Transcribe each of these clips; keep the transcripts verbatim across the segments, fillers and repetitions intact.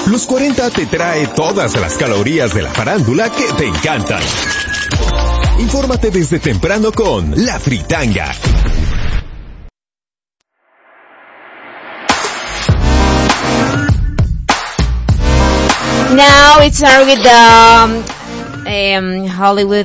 Los cuarenta te trae todas las calorías de la farándula que te encantan. Infórmate desde temprano con La Fritanga. Now it's time with the um, Hollywood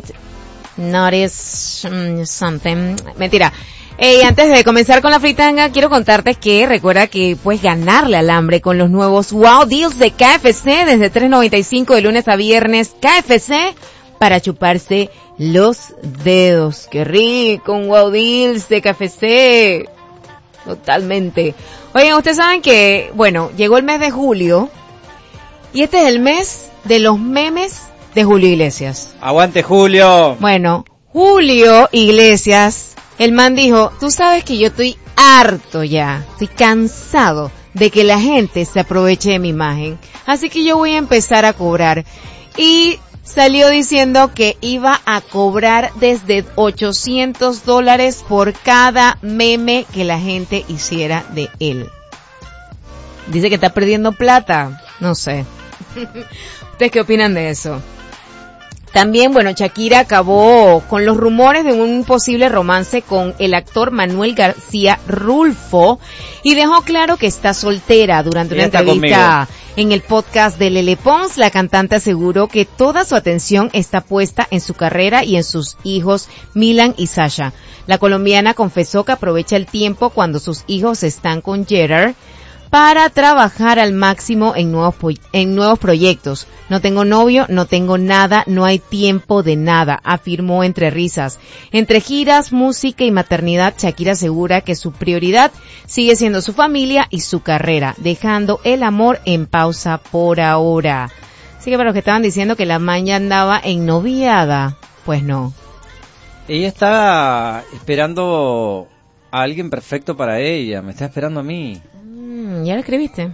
Notice um, something. Mentira. Y hey, antes de comenzar con la fritanga, quiero contarte que recuerda que puedes ganarle al hambre con los nuevos Wow Deals de K F C desde tres noventa y cinco de lunes a viernes. K F C para chuparse los dedos. ¡Qué rico! Un Wow Deals de K F C. Totalmente. Oigan, ustedes saben que, bueno, llegó el mes de julio y este es el mes de los memes de Julio Iglesias. ¡Aguante, Julio! Bueno, Julio Iglesias... El man dijo, tú sabes que yo estoy harto ya, estoy cansado de que la gente se aproveche de mi imagen, así que yo voy a empezar a cobrar. Y salió diciendo que iba a cobrar desde ochocientos dólares por cada meme que la gente hiciera de él. Dice que está perdiendo plata, no sé. ¿Ustedes qué opinan de eso? También, bueno, Shakira acabó con los rumores de un posible romance con el actor Manuel García Rulfo y dejó claro que está soltera. Durante una entrevista en el podcast de Lele Pons, la cantante aseguró que toda su atención está puesta en su carrera y en sus hijos Milan y Sasha. La colombiana confesó que aprovecha el tiempo cuando sus hijos están con Gerard para trabajar al máximo en nuevos en nuevos proyectos. No tengo novio, no tengo nada, no hay tiempo de nada, afirmó entre risas. Entre giras, música y maternidad, Shakira asegura que su prioridad sigue siendo su familia y su carrera, dejando el amor en pausa por ahora. Así que para los que estaban diciendo que la maña andaba ennoviada, pues no. Ella está esperando a alguien perfecto para ella, me está esperando a mí. ¿Ya la escribiste?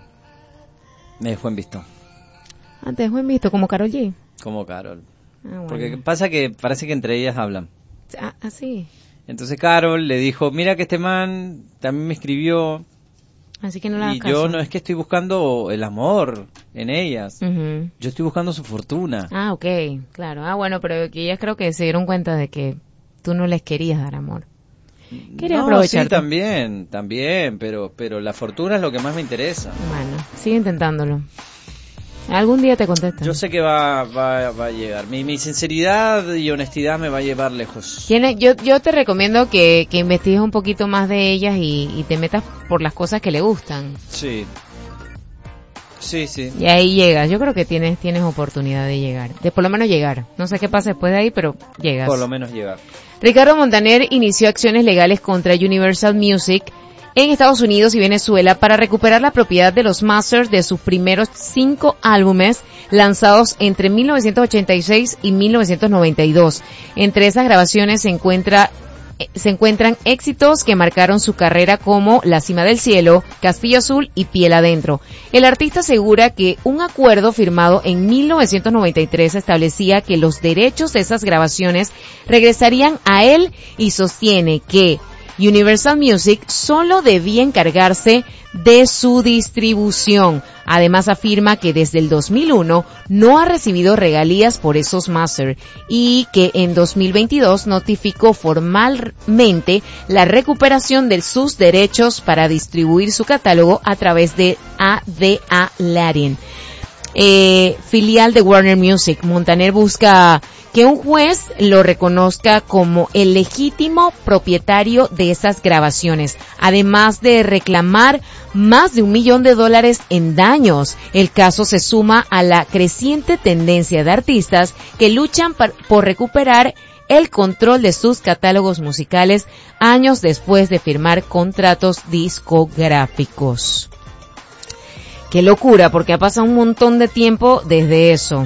Me dejó en visto. Ah, te dejó en visto, como Karol G. Como Karol. Ah, bueno. Porque pasa que parece que entre ellas hablan. Ah, ah, sí. Entonces Karol le dijo, mira que este man también me escribió. Así que no le hagas Y caso. yo no es que estoy buscando el amor en ellas. Uh-huh. Yo estoy buscando su fortuna. Ah, ok, claro. Ah, bueno, pero que ellas creo que se dieron cuenta de que tú no les querías dar amor. Quería no, aprovecharte. Sí, también, también, pero pero la fortuna es lo que más me interesa. Bueno, sigue intentándolo. Algún día te contesta. Yo sé que va va, va a llegar. Mi, mi sinceridad y honestidad me va a llevar lejos. Tiene, yo yo te recomiendo que, que investigues un poquito más de ellas y, y te metas por las cosas que le gustan. Sí. Sí, sí. Y ahí llegas. Yo creo que tienes tienes oportunidad de llegar. De por lo menos llegar. No sé qué pasa después de ahí, pero llegas. Por lo menos llegar. Ricardo Montaner inició acciones legales contra Universal Music en Estados Unidos y Venezuela para recuperar la propiedad de los masters de sus primeros cinco álbumes lanzados entre mil novecientos ochenta y seis y mil novecientos noventa y dos. Entre esas grabaciones se encuentra se encuentran éxitos que marcaron su carrera como La Cima del Cielo, Castillo Azul y Piel Adentro. El artista asegura que un acuerdo firmado en mil novecientos noventa y tres establecía que los derechos de esas grabaciones regresarían a él y sostiene que Universal Music solo debía encargarse de su distribución. Además afirma que desde el dos mil uno no ha recibido regalías por esos máster y que en dos mil veintidós notificó formalmente la recuperación de sus derechos para distribuir su catálogo a través de A D A Latin, eh, filial de Warner Music. Montaner busca que un juez lo reconozca como el legítimo propietario de esas grabaciones, además de reclamar más de un millón de dólares en daños. El caso se suma a la creciente tendencia de artistas que luchan par- por recuperar el control de sus catálogos musicales años después de firmar contratos discográficos. Qué locura, porque ha pasado un montón de tiempo desde eso.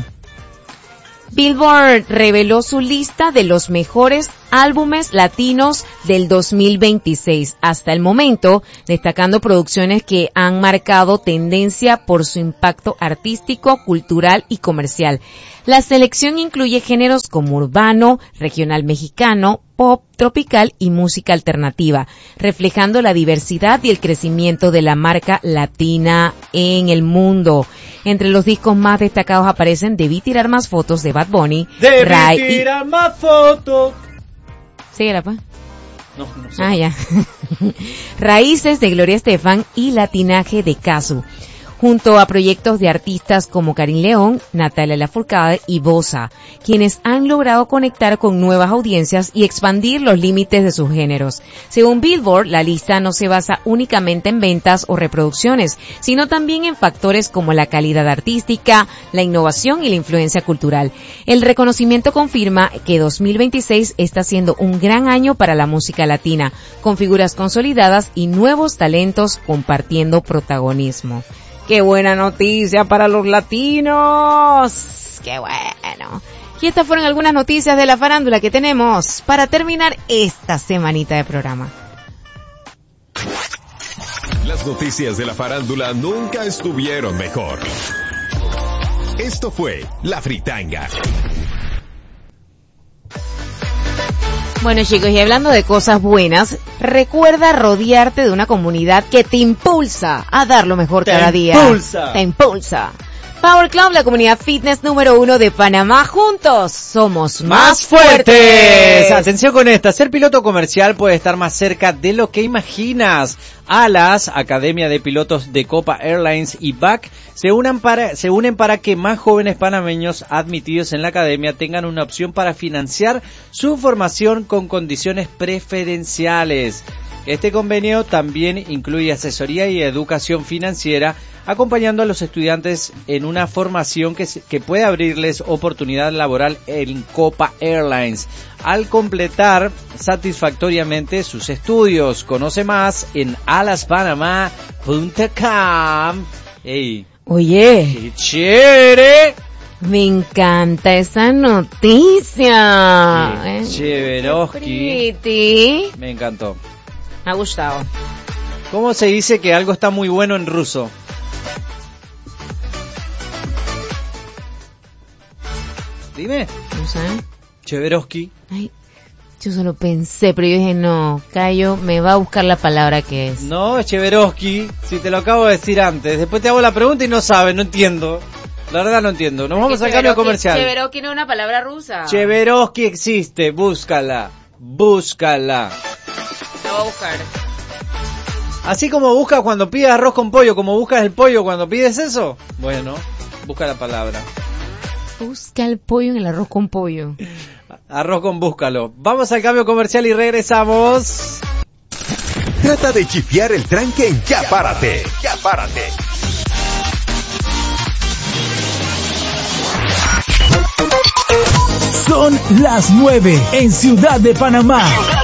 Billboard reveló su lista de los mejores álbumes latinos del dos mil veintiséis hasta el momento, destacando producciones que han marcado tendencia por su impacto artístico, cultural y comercial. La selección incluye géneros como urbano, regional mexicano, pop, tropical y música alternativa, reflejando la diversidad y el crecimiento de la marca latina en el mundo. Entre los discos más destacados aparecen Debí tirar más fotos de Bad Bunny, Debí Ray tirar más fotos. Síguela, pa. No, no sé. Ah, ya. Raíces de Gloria Estefan y Latinaje de Casu, junto a proyectos de artistas como Karim León, Natalia Lafourcade y Bosa, quienes han logrado conectar con nuevas audiencias y expandir los límites de sus géneros. Según Billboard, la lista no se basa únicamente en ventas o reproducciones, sino también en factores como la calidad artística, la innovación y la influencia cultural. El reconocimiento confirma que dos mil veintiséis está siendo un gran año para la música latina, con figuras consolidadas y nuevos talentos compartiendo protagonismo. ¡Qué buena noticia para los latinos! ¡Qué bueno! Y estas fueron algunas noticias de la farándula que tenemos para terminar esta semanita de programa. Las noticias de la farándula nunca estuvieron mejor. Esto fue La Fritanga. Bueno, chicos, y hablando de cosas buenas, recuerda rodearte de una comunidad que te impulsa a dar lo mejor Te cada día. impulsa. Te impulsa. Power Club, la comunidad fitness número uno de Panamá. Juntos somos más, Más fuertes. Atención con esta. Ser piloto comercial puede estar más cerca de lo que imaginas. ALAS, Academia de Pilotos de Copa Airlines y B A C, se unan para, se unen para que más jóvenes panameños admitidos en la academia tengan una opción para financiar su formación con condiciones preferenciales. Este convenio también incluye asesoría y educación financiera, acompañando a los estudiantes en una formación que, que puede abrirles oportunidad laboral en Copa Airlines al completar satisfactoriamente sus estudios. Conoce más en alas panamá punto com. ¡Ey! Oye, ¡Qué chévere! me encanta esa noticia. Qué Eh, chéveroski. pretty. Me encantó. Me ha gustado. ¿Cómo se dice que algo está muy bueno en ruso? Dime. No sé. Cheveroski. Ay, yo solo pensé, pero yo dije, no, Cayo me va a buscar la palabra que es. No, es Cheveroski. Si te lo acabo de decir antes. Después te hago la pregunta y no sabes, no entiendo. La verdad no entiendo. Nos vamos al cambio comercial. Cheveroski no es una palabra rusa. Cheveroski existe. Búscala. Búscala. La voy a buscar. Así como buscas cuando pides arroz con pollo, como buscas el pollo cuando pides eso. Bueno, busca la palabra. Busca el pollo en el arroz con pollo. Arroz con búscalo. Vamos al cambio comercial y regresamos. Trata de chifiar el tranque en Ya Párate. Ya Párate. Son las nueve en Ciudad de Panamá.